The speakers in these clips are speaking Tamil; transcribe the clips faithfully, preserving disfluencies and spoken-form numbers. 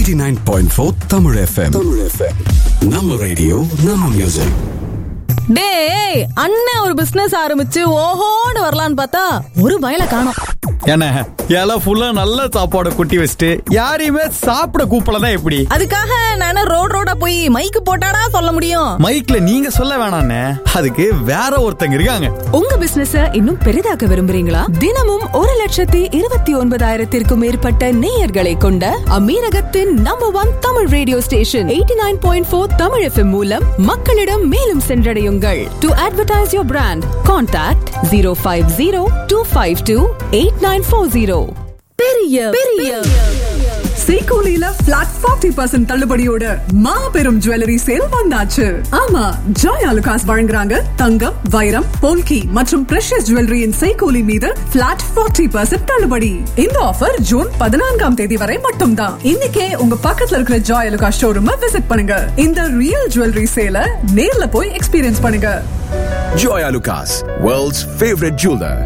eighty-nine point four Tamil F M. Tamil F M. நம்ம ரேடியோ நம்ம மியூசிக். டேய், அண்ணன் ஒரு பிசினஸ் ஆரம்பிச்சு ஓஹோன்னு வரலான்னு பார்த்தா ஒரு பயல காணோம். என்ன எல்லாம் ஃபுல்லா நல்ல சாப்பாடு குட்டி வச்சுட்டு யாரையுமே சாப்பிட கூப்பிடல எப்படி? அதுக்காக நானே ரோட் ரோடா போய் மைக்கு போட்டாடா சொல்ல முடியும்? மைக்ல நீங்க சொல்ல வேணாண்ணே, அதுக்கு வேற ஒருத்தங்க இருக்காங்க. உங்க பிசினஸ இன்னும் பெரிதாக்க விரும்புறீங்களா? தினமும் ஒரு லட்சத்தி இருபத்தி ஒன்பதாயிரத்திற்கும் மேற்பட்ட நேயர்களை கொண்ட அமீரகத்தின் number one Tamil radio station eighty nine point four Tamil FM மூலம் மக்களிடம் மேலும் சென்றடையுங்கள். To advertise your brand, contact zero five zero two five two eight nine four zero. பெரிய பெரிய சீகோலில பிளாட் ஃபார்ட்டி பர்சன்ட் தள்ளுபடியோட மாபெரும் ஜுவல்லரி சேல் வந்தாச்சு. ஆமா, ஜாய் ஆலுகாஸ் வழங்குறாங்க தங்கம், வைரம், போல்கி மற்றும் பிரஷியஸ் ஜுவல்லரியின் சீகோலி மீது பிளாட் ஃபார்ட்டி பர்சன்ட் தள்ளுபடி. இந்த ஆஃபர் ஜூன் பதினான்காம் தேதி வரை மட்டும்தான். இன்னைக்கே உங்க பக்கத்துல இருக்கிற ஜாய் ஆலுகாஸ் ஷோரூம் விசிட் பண்ணுங்க. இந்த ரியல் ஜுவல்லரி சேல நேர்ல போய் எக்ஸ்பீரியன்ஸ் பண்ணுங்க. Joy Alucas, world's favorite jeweler.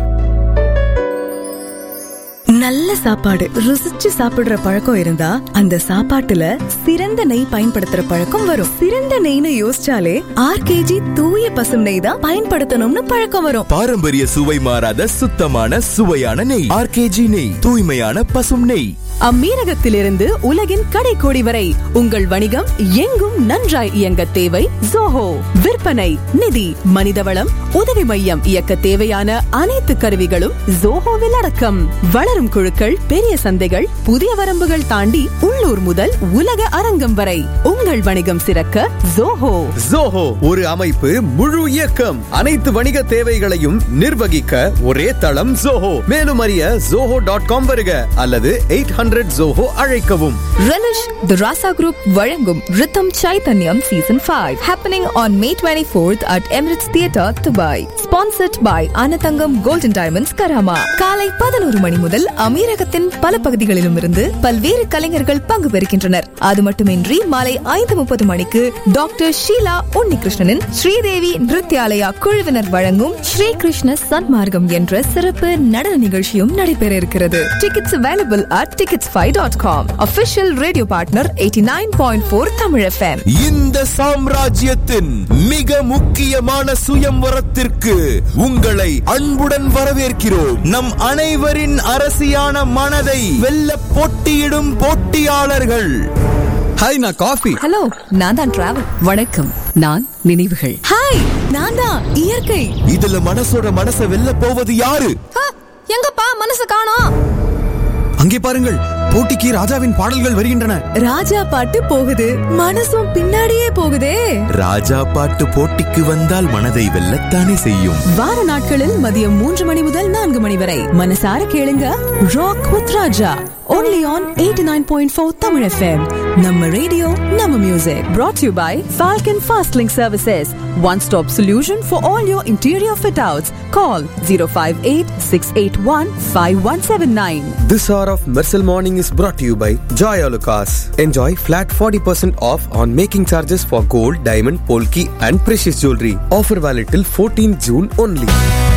நல்ல சாப்பாடு ருசிச்சு சாப்பிடுற பழக்கம் இருந்தா அந்த சாப்பாட்டுல சிறந்த நெய் பயன்படுத்துற பழக்கம் வரும். சிறந்த நெய்னு யோசிச்சாலே ஆர்கேஜி தூய பசும் நெய் தான் பயன்படுத்தணும்னு பழக்கம் வரும். பாரம்பரிய சுவை மாறாத சுத்தமான சுவையான நெய். ஆர்கேஜி நெய், தூய்மையான பசும் நெய். அம்மீரகத்திலிருந்து உலகின் கடைக்கோடி வரை உங்கள் வணிகம் எங்கும் நன்றாய் இயங்க தேவை ஜோஹோ. விற்பனை, நிதி, மனிதவளம், உதவி மையம் இயக்க தேவையான அனைத்து கருவிகளும் ஜோஹோவில் அடக்கம். வளரும் குழுக்கள், பெரிய சந்தைகள், புதிய வரம்புகள் தாண்டி உள்ளூர் முதல் உலக அரங்கம் வரை உங்கள் வணிகம் சிறக்க ஜோஹோ. ஜோஹோ ஒரு அமைப்பு, முழு இயக்கம், அனைத்து வணிக தேவைகளையும் நிர்வகிக்க ஒரே தளம் ஜோஹோ. மேலும் அறிய ஜோஹோ டாட் காம் வருக அல்லது எயிட் ஹண்ட்ரட் ஜோஹோ அழைக்கவும். Relish the Rasa Group வழங்கும் Rhythm Chaitanyam Season five happening on May twenty-fourth at Emirates Theatre, Dubai. Sponsored by Anatangam Golden Diamonds, Karama. காலை பதினோரு மணி முதல் அமீரகத்தின் பல பகுதிகளிலும் இருந்து பல்வேறு கலைஞர்கள் பங்கு பெறுகின்றனர். அது மட்டுமின்றி மாலை ஐந்து முப்பது மணிக்கு டாக்டர் ஷீலா உன்னிகிருஷ்ணனின் ஸ்ரீதேவி நிருத்யாலயா குழுவினர் வழங்கும் ஸ்ரீ கிருஷ்ண சன்மார்க்கம் என்ற சிறப்பு நடன நிகழ்ச்சியும் நடைபெற இருக்கிறது. Tickets available at tickets five dot com. Official radio partner eighty-nine point four Tamil F M. இந்த சாம்ராஜ்யத்தின் மிக முக்கியமான சுயம்வரத்திற்கு உங்களை அன்புடன் வரவேற்கிறோம். நம் அனைவரின் அரசியான மனதை வெல்ல போட்டியிடும் போட்டியாளர்கள். ஹாய், நான் காஃபி. ஹலோ, நான் தான் டிராவல். வணக்கம், நான் நினைவுகள். ஹாய், நான் தான் இயற்கை. இதுல மனசோட மனசை வெல்ல போவது யாரு? எங்கப்பா மனசு காணோம்? அங்கே பாருங்கள், போட்டிக்கு ராஜாவின் பாடல்கள் வருகின்றன. ராஜா பாட்டு போகுது, மனசும் பின்னாடியே போகுதே. ராஜா பாட்டு போட்டிக்கு வந்தால் மனதை வெல்லத்தானே செய்யும். வார நாட்களில் மதியம் மூன்று மணி முதல் நான்கு மணி வரை மனசார கேளுங்க. Rock with Raja only on eighty-nine point four Tamil F M. நம்ம ரேடியோ நம்ம music. brought to you by Falcon Fast Link Services, one stop solution for all your interior fit outs. Call zero five eight six eight one five one seven nine. This hour of Mersal Morning is brought to you by Joy Alucas. Enjoy flat forty percent off on making charges for gold, diamond, polki and precious jewelry. Offer valid till fourteenth June only.